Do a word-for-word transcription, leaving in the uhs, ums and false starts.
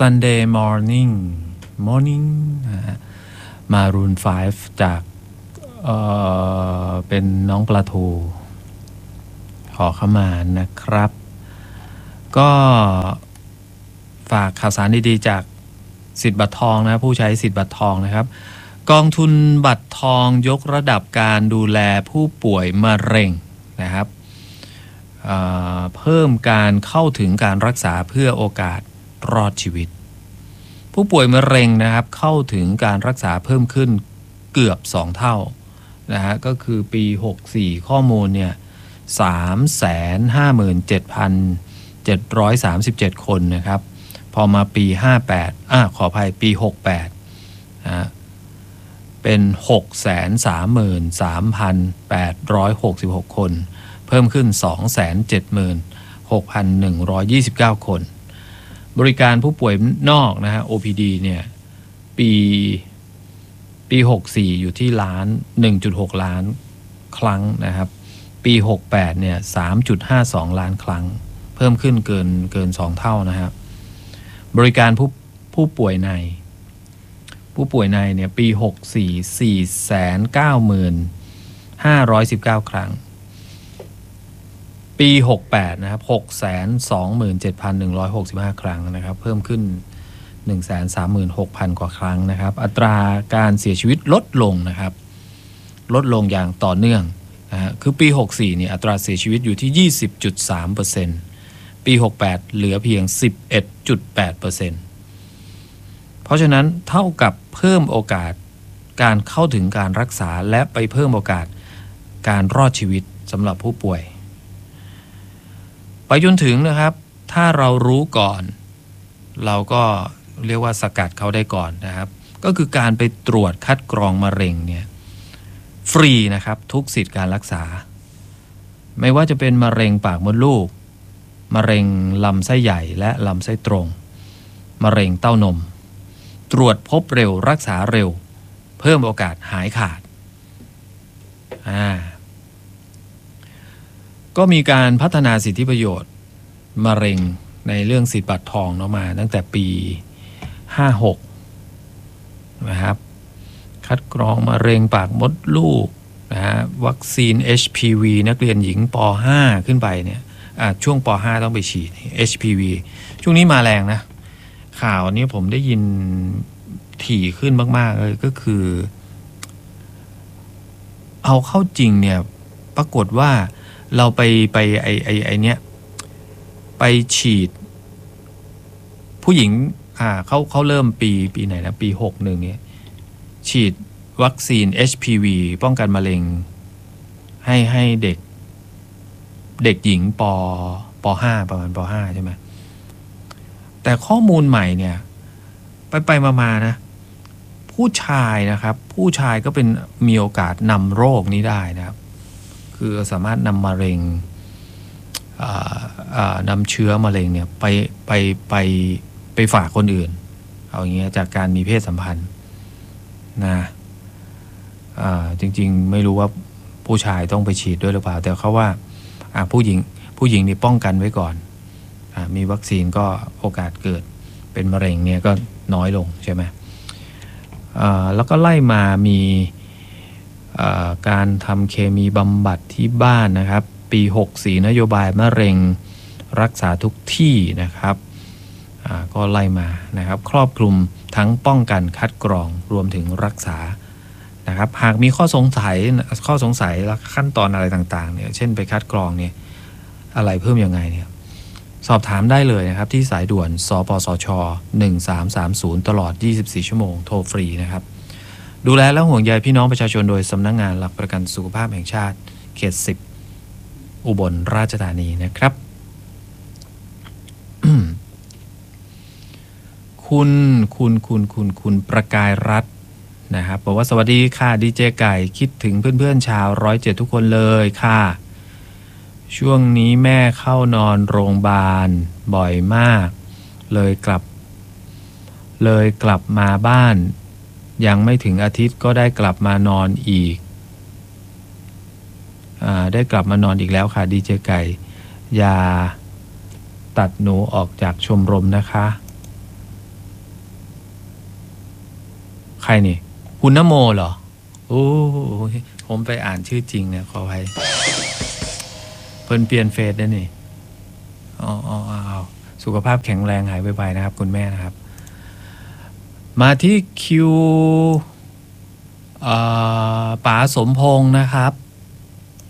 Sunday Morning Morning นะฮะ Maroon ไฟว์ จากเอ่อเป็นน้องปลาทูขอเข้ามานะครับก็ฝากข่าวสารดีๆจากสิทธิ์บัตรทองนะผู้ใช้สิทธิ์บัตรทองนะครับกองทุนบัตรทองยกระดับการดูแลผู้ป่วยมะเร็งนะครับเอ่อเพิ่มการเข้าถึงการรักษาเพื่อโอกาสรอดชีวิตผู้ป่วยมะเร็งนะครับเข้าถึงการรักษาเพิ่มขึ้นเกือบสองเท่านะฮะก็คือปีหกสิบสี่ข้อมูลเนี่ย สามแสนห้าหมื่นเจ็ดพันเจ็ดร้อยสามสิบเจ็ด คนนะครับพอมาปีห้าสิบแปดอ่ะขออภัยปีหกสิบแปดนะฮะเป็น หกแสนสามหมื่นสามพันแปดร้อยหกสิบหก คนเพิ่มขึ้น สองแสนเจ็ดหมื่นหกพันหนึ่งร้อยยี่สิบเก้า คนบริการผู้ป่วยนอกนะฮะ โอ พี ดี เนี่ยปีปีหกสิบสี่อยู่ที่ล้าน หนึ่งจุดหก ล้านครั้งนะครับปีหกสิบแปดเนี่ย สามจุดห้าสอง ล้านครั้งเพิ่มขึ้นเกินเกินสองเท่านะครับบริการผู้ผู้ป่วยในผู้ป่วยในเนี่ยปีหกสิบสี่ สี่แสนเก้าหมื่นห้าร้อยสิบเก้า ครั้งปีหกสิบแปดนะครับ หกแสนสองหมื่นเจ็ดพันหนึ่งร้อยหกสิบห้า ครั้งนะครับเพิ่มขึ้น หนึ่งแสนสามหมื่นหกพัน กว่าครั้งนะครับอัตราการเสียชีวิตลดลงนะครับลดลงอย่างต่อเนื่องนะฮะคือปีหกสิบสี่เนี่ยอัตราเสียชีวิตอยู่ที่ ยี่สิบจุดสามเปอร์เซ็นต์ ปีหกสิบแปดเหลือเพียง สิบเอ็ดจุดแปดเปอร์เซ็นต์ เพราะฉะนั้นเท่ากับเพิ่มโอกาสการเข้าถึงการรักษาและไปเพิ่มโอกาสการรอดชีวิตสำหรับผู้ป่วยไปจนถึงนะครับถ้าเรารู้ก่อนเราก็เรียกว่าสกัดเขาได้ก่อนนะครับก็คือการไปตรวจคัดกรองมะเร็งเนี่ยฟรีนะครับทุกสิทธิการรักษาไม่ว่าจะเป็นมะเร็งปากมดลูกมะเร็งลำไส้ใหญ่และลำไส้ตรงมะเร็งเต้านมตรวจพบเร็วรักษาเร็วเพิ่มโอกาสหายขาดอ่าก็มีการพัฒนาสิทธิประโยชน์มะเร็งในเรื่องสิทธิบัตรทองเนาะมาตั้งแต่ปีห้าสิบหกนะครับคัดกรองมะเร็งปากมดลูกนะฮะวัคซีน เอช พี วี นักเรียนหญิงป ห้า ขึ้นไปเนี่ยอ่ะช่วงป ห้า ต้องไปฉีด เอช พี วี ช่วงนี้มาแรงนะข่าวนี้ผมได้ยินถี่ขึ้นมากๆเลยก็คือเอาเข้าจริงเนี่ยปรากฏว่าเราไปไปไอไอไอเนี้ยไปฉีดผู้หญิงอ่าเขาเขาเริ่มปีปีไหนนะปีหกสิบเอ็ดเนี่ยฉีดวัคซีน เอช พี วี ป้องกันมะเร็งให้ให้เด็กเด็กหญิงปป ห้า ประมาณป ห้า ใช่ไหมแต่ข้อมูลใหม่เนี่ยไปไปมาๆนะผู้ชายนะครับผู้ชายก็เป็นมีโอกาสนำโรคนี้ได้นะครับคือสามารถนำมะเร็งนำเชื้อมะเร็งเนี่ยไปไปไปไปฝากคนอื่นเอาอย่างเงี้ยจากการมีเพศสัมพันธ์นะจริงๆไม่รู้ว่าผู้ชายต้องไปฉีดด้วยหรือเปล่าแต่เขาว่าผู้หญิงผู้หญิงนี่ป้องกันไว้ก่อนมีวัคซีนก็โอกาสเกิดเป็นมะเร็งเนี่ยก็น้อยลงใช่ไหมแล้วก็ไล่มามีการทำเคมีบำบัดที่บ้านนะครับปีหกสิบสี่นโยบายมะเร็งรักษาทุกที่นะครับก็ไล่มานะครับครอบคลุมทั้งป้องกันคัดกรองรวมถึงรักษานะครับหากมีข้อสงสัยข้อสงสัยและขั้นตอนอะไรต่างๆเนี่ยเช่นไปคัดกรองเนี่ยอะไรเพิ่มยังไงเนี่ยสอบถามได้เลยนะครับที่สายด่วนสปสชหนึ่งสามสามศูนย์ตลอดยี่สิบสี่ชั่วโมงโทรฟรีนะครับดูแลและห่วงใยพี่น้องประชาชนโดยสำนักงานหลักประกันสุขภาพแห่งชาติเขตสิบอุบลราชธานีนะครับ คุณคุณคุณคุณคุณประกายรัตน์นะครับบอกว่าสวัสดีค่ะดีเจไก่คิดถึงเพื่อนๆชาวร้อยเจ็ดทุกคนเลยค่ะช่วงนี้แม่เข้านอนโรงพยาบาลบ่อยมากเลยกลับเลยกลับมาบ้านยังไม่ถึงอาทิตย์ก็ได้กลับมานอนอีกอ่าได้กลับมานอนอีกแล้วค่ะดีเจไก่อย่าตัดหนูออกจากชมรมนะคะใครนี่คุณนโมเหรอโอ้ผมไปอ่านชื่อจริงเนี่ยขอไว้เพิ่นเปลี่ยนเฟซได้นี่อ๋ออ๋ออ้าวสุขภาพแข็งแรงหายไวๆนะครับคุณแม่นะครับมาที่คิวป๋าสมพงษ์นะครับ